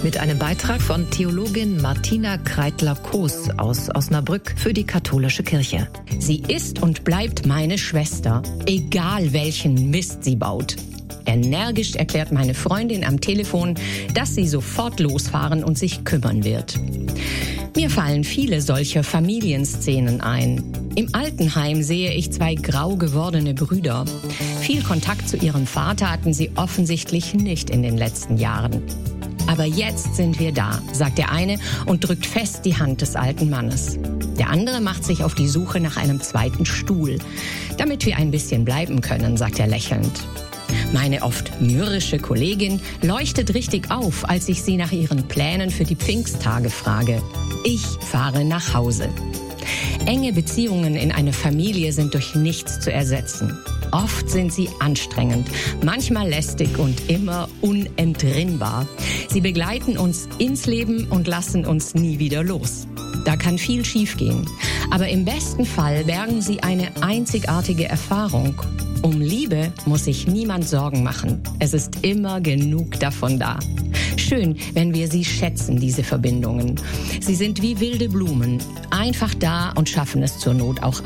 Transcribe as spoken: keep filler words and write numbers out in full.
Mit einem Beitrag von Theologin Martina Kreitler-Koos aus Osnabrück für die katholische Kirche. Sie ist und bleibt meine Schwester, egal welchen Mist sie baut. Energisch erklärt meine Freundin am Telefon, dass sie sofort losfahren und sich kümmern wird. Mir fallen viele solcher Familienszenen ein. Im Altenheim sehe ich zwei grau gewordene Brüder. Viel Kontakt zu ihrem Vater hatten sie offensichtlich nicht in den letzten Jahren. Aber jetzt sind wir da, sagt der eine und drückt fest die Hand des alten Mannes. Der andere macht sich auf die Suche nach einem zweiten Stuhl. Damit wir ein bisschen bleiben können, sagt er lächelnd. Meine oft mürrische Kollegin leuchtet richtig auf, als ich sie nach ihren Plänen für die Pfingsttage frage. Ich fahre nach Hause. Enge Beziehungen in einer Familie sind durch nichts zu ersetzen. Oft sind sie anstrengend, manchmal lästig und immer unentrinnbar. Sie begleiten uns ins Leben und lassen uns nie wieder los. Da kann viel schiefgehen. Aber im besten Fall bergen sie eine einzigartige Erfahrung. Um Liebe muss sich niemand Sorgen machen. Es ist immer genug davon da. Schön, wenn wir sie schätzen, diese Verbindungen. Sie sind wie wilde Blumen, einfach da und schaffen es zur Not auch